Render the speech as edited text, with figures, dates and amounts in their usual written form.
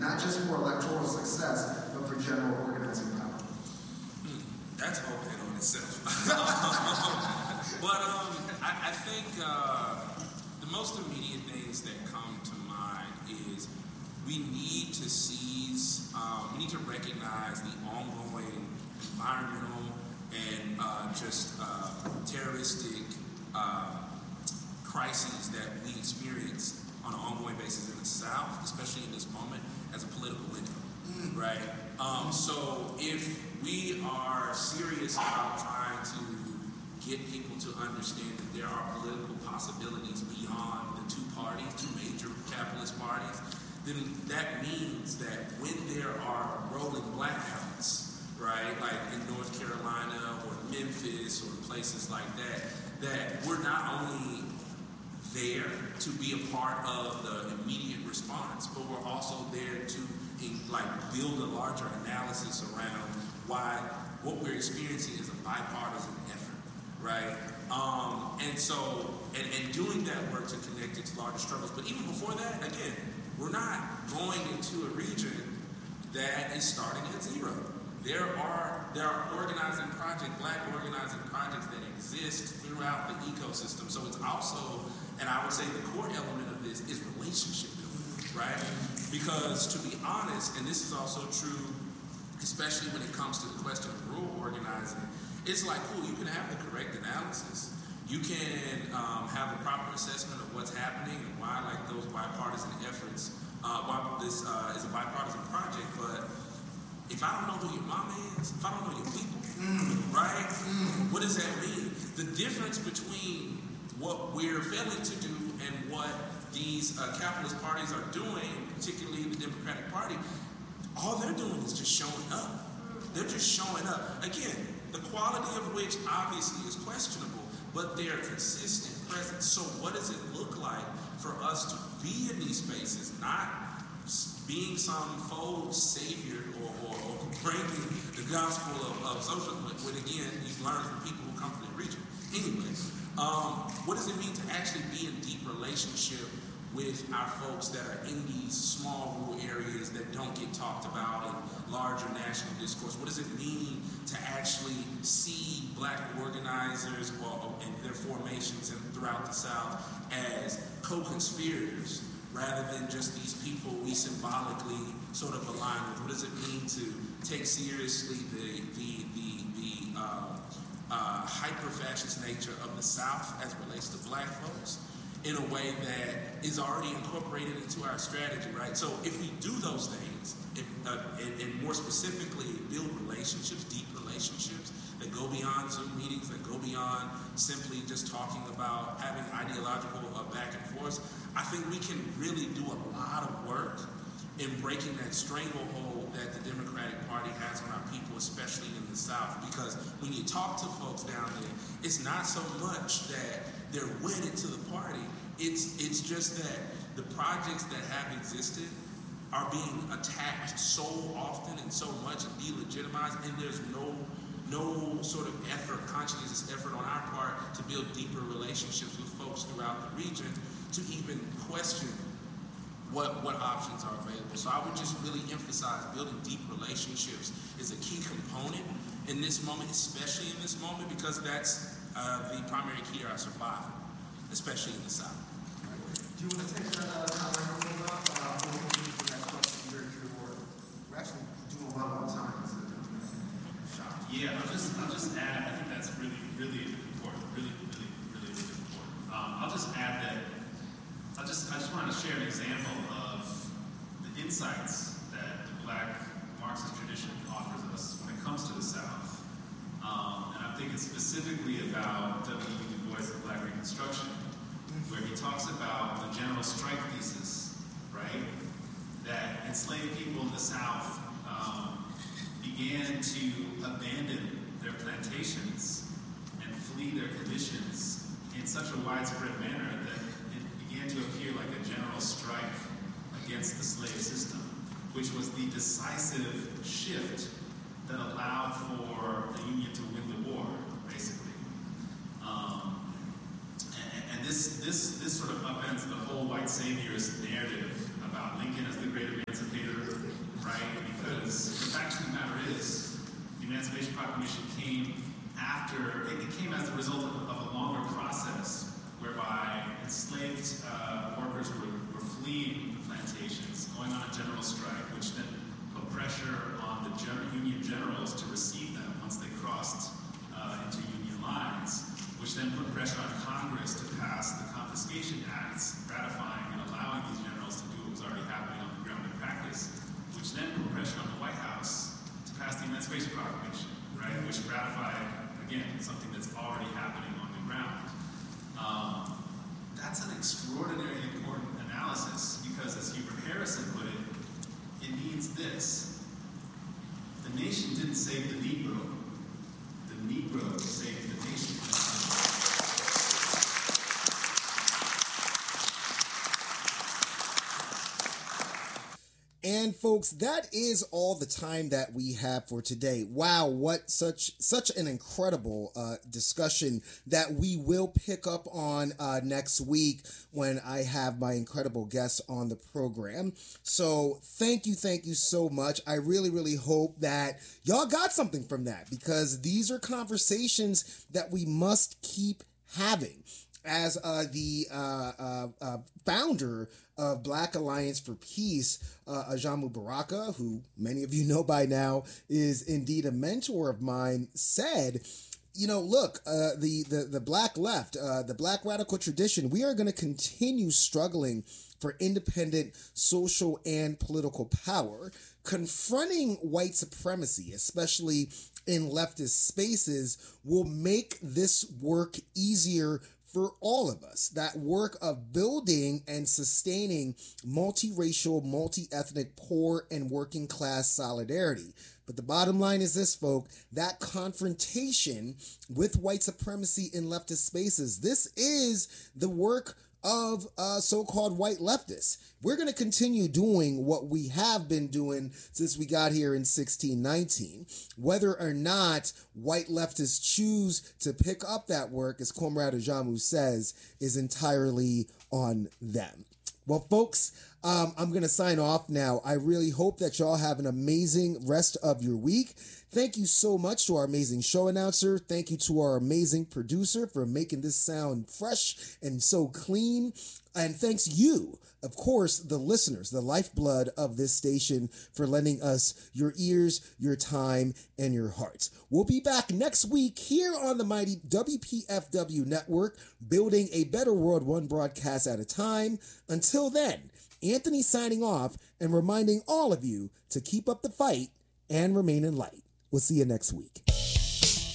not just for electoral success, but for general organizing power. That's open on itself. But I think the most immediate things that come to mind is we need to seize, we need to recognize the ongoing environmental and terroristic crises that we experience on an ongoing basis in the South, especially in this moment, as a political window, right? So if we are serious about trying to get people to understand that there are political possibilities beyond the two major capitalist parties, then that means that when there are rolling blackouts, right, like in North Carolina or Memphis or places like that, that we're not only there to be a part of the immediate response, but we're also there to build a larger analysis around why what we're experiencing is a bipartisan effort, right? And doing that work to connect it to larger struggles. But even before that, again, we're not going into a region that is starting at zero. There are organizing projects, black organizing projects that exist throughout the ecosystem. So it's also, and I would say the core element of this is relationship building, right? Because to be honest, and this is also true, especially when it comes to the question of rural organizing, it's like, cool, you can have the correct analysis. You can have a proper assessment of what's happening and why those bipartisan efforts, why this is a bipartisan project, but if I don't know who your mama is, if I don't know your people, right, what does that mean? The difference between what we're failing to do and what these capitalist parties are doing, particularly the Democratic Party, all they're doing is just showing up. They're just showing up. Again, the quality of which obviously is questionable, but they're consistent presence. So what does it look like for us to be in these spaces, not being some faux savior or bringing the gospel of socialism, when again, you've learned from people who come from the region. Anyway, what does it mean to actually be in deep relationship with our folks that are in these small rural areas that don't get talked about in larger national discourse? What does it mean to actually see black organizers and their formations throughout the South as co-conspirators rather than just these people we symbolically sort of align with? What does it mean to take seriously the hyper-fascist nature of the South as it relates to black folks in a way that is already incorporated into our strategy, right? So if we do those things, and more specifically build relationships, deep relationships that go beyond Zoom meetings, that go beyond simply just talking about having ideological back and forth, I think we can really do a lot of work in breaking that stranglehold that the Democratic Party has on our people, especially in the South. Because when you talk to folks down there, it's not so much that they're wedded to the party. It's just that the projects that have existed are being attacked so often and so much and delegitimized, and there's no sort of effort, conscientious effort on our part to build deeper relationships with folks throughout the region to even question what options are available. So I would just really emphasize building deep relationships is a key component in this moment, especially in this moment, because that's the primary key to our survival, especially in the South. Do you want to take that comment from the next question? We're actually doing well on time. Yeah, I'll just add, I think that's really, really important, really important. I'll just add that I just wanted to share an example of the insights that the Black Marxist tradition offers us when it comes to the South. And I think it's specifically about W. Du Bois' Black Reconstruction, where he talks about the general strike thesis, right? That enslaved people in the South began to abandon their plantations and flee their conditions in such a widespread manner that it began to appear like a general strike against the slave system, which was the decisive shift that allowed for the Union to win the war, basically. And this sort of upends the whole white saviorist narrative about Lincoln as the great emancipator Emancipation Proclamation came after, it came as the result of a longer process whereby enslaved workers were fleeing the plantations, going on a general strike, which then put pressure on the union generals to receive them once they crossed into union lines, which then put pressure on Congress to pass the Confiscation Acts, ratifying and allowing these generals to do what was already happening on the ground in practice, which then put pressure on the White House to pass the Emancipation Proclamation, right, which ratified, again, something that's already happening on the ground. That's an extraordinarily important analysis because, as Hubert Harrison put it, it means this: the nation didn't save the Negro saved the nation. And folks, that is all the time that we have for today. Wow, what such an incredible discussion that we will pick up on next week when I have my incredible guests on the program. So thank you so much. I really hope that y'all got something from that, because these are conversations that we must keep having. As the founder of Black Alliance for Peace, Ajamu Baraka, who many of you know by now is indeed a mentor of mine, said, you know, look, the Black left, the Black radical tradition, we are going to continue struggling for independent social and political power. Confronting white supremacy, especially in leftist spaces, will make this work easier for all of us. That work of building and sustaining multiracial, multi-ethnic, poor, and working class solidarity. But the bottom line is this, folk, that confrontation with white supremacy in leftist spaces, this is the work of so-called white leftists. We're going to continue doing what we have been doing since we got here in 1619. Whether or not white leftists choose to pick up that work, as Comrade Ajamu says, is entirely on them. Well, folks, I'm going to sign off now. I really hope that y'all have an amazing rest of your week. Thank you so much to our amazing show announcer. Thank you to our amazing producer for making this sound fresh and so clean. And thanks you, of course, the listeners, the lifeblood of this station, for lending us your ears, your time, and your hearts. We'll be back next week here on the mighty WPFW network, building a better world one broadcast at a time. Until then, Anthony signing off and reminding all of you to keep up the fight and remain in light. We'll see you next week.